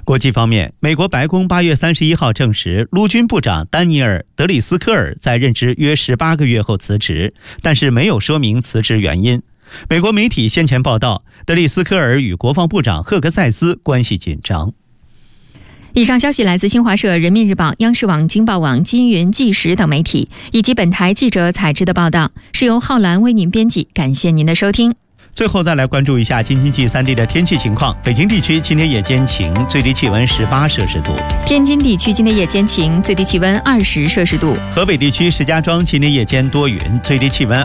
国际方面，美国白宫8月31号证实，陆军部长丹尼尔·德里斯科尔在任职约18个月后辞职，但是没有说明辞职原因。美国媒体先前报道，德里斯科尔与国防部长赫克塞斯关系紧张。 以上消息来自新华社、人民日报、央视网、京报网、金云纪实等媒体，以及本台记者采制的报道，是由浩兰为您编辑。感谢您的收听。 最后再来关注一下京津冀3地的天气情况。北京地区今天夜间晴，最低气温18摄氏度； 天津地区今天夜间晴，最低气温20摄氏度； 河北地区石家庄今天夜间多云，最低气温